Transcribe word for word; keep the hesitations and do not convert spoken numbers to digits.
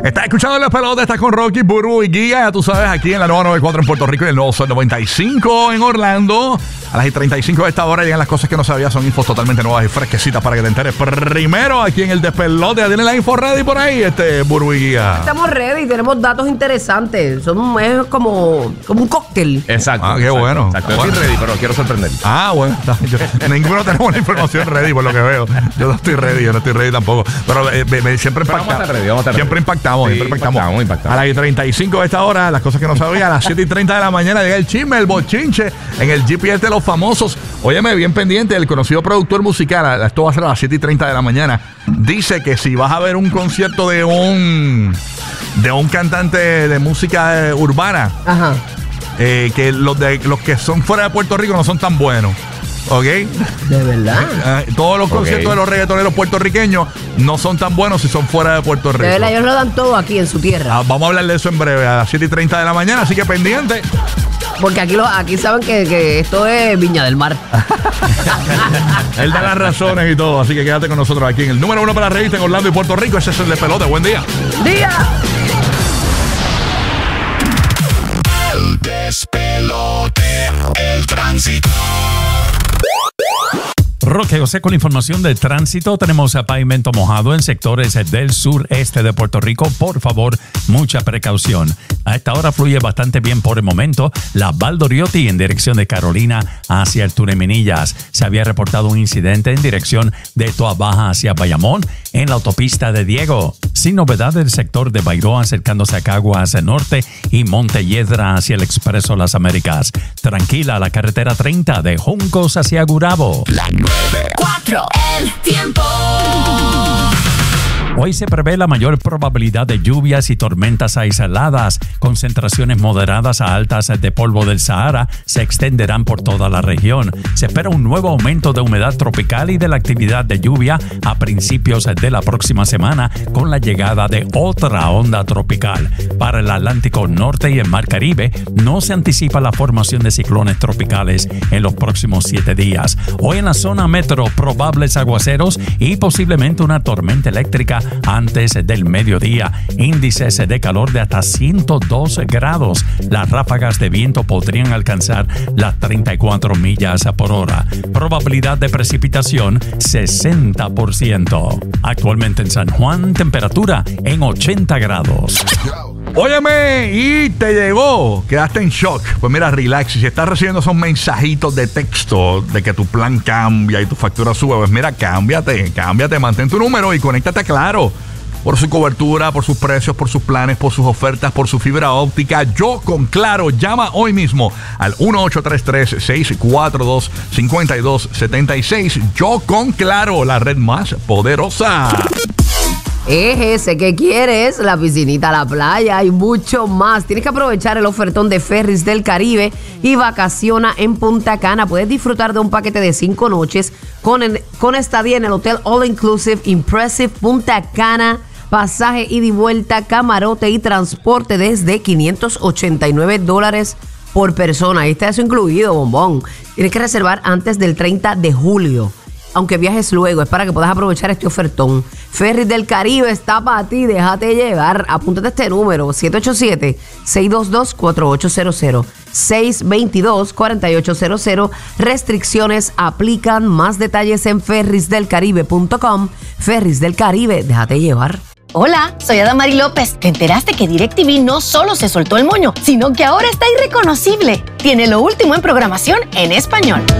Estás escuchando los pelotes, estás con Rocky, Burbu y Guía, ya tú sabes, aquí en la nueva noventa y cuatro en Puerto Rico y el nuevo Sol noventa y cinco en Orlando. A las treinta y cinco de esta hora llegan las cosas que no sabías, son infos totalmente nuevas y fresquecitas para que te enteres primero aquí en el despelote. ¿Tienes la info ready por ahí, este Burbu y Guía? Estamos ready, tenemos datos interesantes. Son, es como, como un cóctel. Exacto. Ah, qué exacto, bueno. Exacto. Yo Bueno. estoy ready, pero quiero sorprender. Ah, bueno, está, yo, ninguno tenemos la información ready por lo que veo. Yo no estoy ready, yo no estoy ready tampoco. Pero eh, me, me- siempre Pero impactamos. vamos a estar ready, vamos a estar Siempre ready. impactamos, Sí, siempre impactamos. impactamos, impactamos. A las treinta y cinco de esta hora, las cosas que no sabía, a las siete y treinta de la mañana llega el chisme, el bochinche, en el G P S de los famosos. Óyeme, bien pendiente, el conocido productor musical, esto va a ser a las siete y treinta de la mañana, dice que si vas a ver un concierto de un de un cantante de música eh, urbana, Ajá. eh, que los de los que son fuera de Puerto Rico no son tan buenos. ¿Ok? De verdad. Eh, todos los Ok. conciertos de los reggaetoneros puertorriqueños no son tan buenos si son fuera de Puerto Rico. De verdad, ellos lo dan todo aquí en su tierra. Ah, vamos a hablar de eso en breve, a las siete y treinta de la mañana, así que pendiente. Porque aquí, lo, aquí saben que, que esto es Viña del Mar. Él da las razones y todo, así que quédate con nosotros aquí en el número uno para la revista en Orlando y Puerto Rico. Ese es el de Pelote. Buen día. ¡Día! El despelote, el tránsito. Roque José con la información de tránsito. Tenemos a pavimento mojado en sectores del sureste de Puerto Rico. Por favor, mucha precaución. A esta hora fluye bastante bien por el momento la Valdoriotti en dirección de Carolina hacia el túnel Minillas. Se había reportado un incidente en dirección de Toa Baja hacia Bayamón en la autopista de Diego. Sin novedad del sector de Bairoa acercándose a Caguas Norte y Montelledra hacia el Expreso Las Américas. Tranquila la carretera treinta de Juncos hacia Gurabo. La nueve. Cuatro, el tiempo. Hoy se prevé la mayor probabilidad de lluvias y tormentas aisladas. Concentraciones moderadas a altas de polvo del Sahara se extenderán por toda la región. Se espera un nuevo aumento de humedad tropical y de la actividad de lluvia a principios de la próxima semana con la llegada de otra onda tropical. Para el Atlántico Norte y el Mar Caribe no se anticipa la formación de ciclones tropicales en los próximos siete días. Hoy en la zona metro probables aguaceros y posiblemente una tormenta eléctrica antes del mediodía. Índices de calor de hasta ciento dos grados. Las ráfagas de viento podrían alcanzar las treinta y cuatro millas por hora. Probabilidad de precipitación sesenta por ciento. Actualmente en San Juan, temperatura en ochenta grados. Óyeme, y te llegó, quedaste en shock. Pues mira, relax. Si estás recibiendo esos mensajitos de texto de que tu plan cambia y tu factura sube, pues mira, cámbiate, cámbiate, mantén tu número y conéctate a Claro. Por su cobertura, por sus precios, por sus planes, por sus ofertas, por su fibra óptica. Yo con Claro, llama hoy mismo al uno ocho tres tres, seis cuatro dos, cinco dos siete seis. Yo con Claro, la red más poderosa. Es ese que quieres, la piscinita, la playa y mucho más. Tienes que aprovechar el ofertón de Ferris del Caribe y vacaciona en Punta Cana. Puedes disfrutar de un paquete de cinco noches con, el, con estadía en el Hotel All Inclusive Impressive Punta Cana, pasaje ida y vuelta, camarote y transporte desde quinientos ochenta y nueve dólares por persona. Ahí está eso incluido, bombón. Tienes que reservar antes del treinta de julio. Aunque viajes luego, es para que puedas aprovechar este ofertón. Ferris del Caribe está para ti, déjate llevar. Apúntate este número, siete ocho siete, seis dos dos, cuatro ocho cero cero, seis dos dos, cuatro ocho cero cero. Restricciones aplican. Más detalles en ferris del caribe punto com. Ferris del Caribe, déjate llevar. Hola, soy Adamari López. ¿Te enteraste que DirecTV no solo se soltó el moño, sino que ahora está irreconocible? Tiene lo último en programación en español.